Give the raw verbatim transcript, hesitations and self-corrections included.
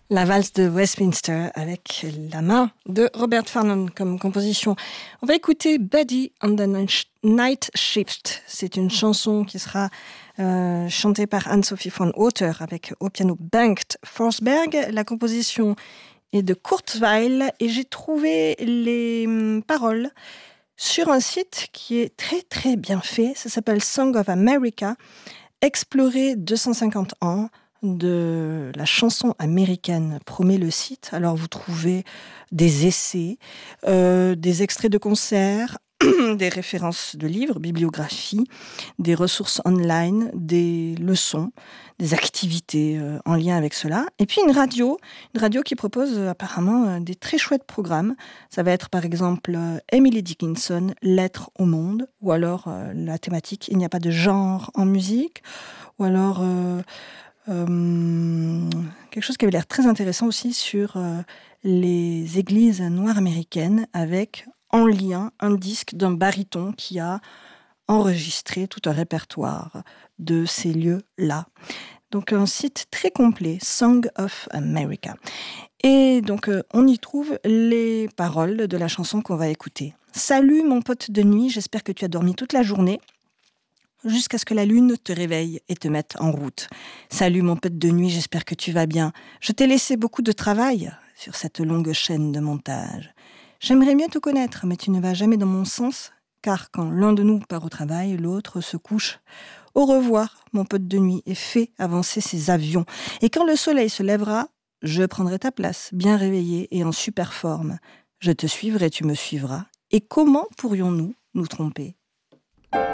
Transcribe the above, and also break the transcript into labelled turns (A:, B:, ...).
A: La valse de Westminster avec la main de Robert Farnon comme composition. On va écouter Buddy on the Night Shift. C'est une chanson qui sera euh, chantée par Anne-Sophie von Otter avec au piano Bengt Forsberg. La composition est de Kurt Weill et j'ai trouvé les paroles sur un site qui est très très bien fait. Ça s'appelle Song of America. Explorer deux cent cinquante ans de la chanson américaine, promet le site. Alors vous trouvez des essais, euh, des extraits de concerts, des références de livres, bibliographies, des ressources online, des leçons, des activités euh, en lien avec cela. Et puis une radio, une radio qui propose euh, apparemment euh, des très chouettes programmes. Ça va être par exemple euh, Emily Dickinson, Lettres au monde, ou alors euh, la thématique Il n'y a pas de genre en musique, ou alors euh, euh, quelque chose qui avait l'air très intéressant aussi sur euh, les églises noires américaines avec en lien un disque d'un baryton qui a enregistré tout un répertoire de ces lieux-là. Donc un site très complet, Song of America. Et donc euh, on y trouve les paroles de la chanson qu'on va écouter. Salut mon pote de nuit, j'espère que tu as dormi toute la journée, jusqu'à ce que la lune te réveille et te mette en route. Salut mon pote de nuit, j'espère que tu vas bien. Je t'ai laissé beaucoup de travail sur cette longue chaîne de montage. J'aimerais mieux te connaître, mais tu ne vas jamais dans mon sens, car quand l'un de nous part au travail, l'autre se couche. Au revoir, mon pote de nuit, et fais avancer ces avions. Et quand le soleil se lèvera, je prendrai ta place, bien réveillée et en super forme. Je te suivrai, tu me suivras. Et comment pourrions-nous nous tromper ?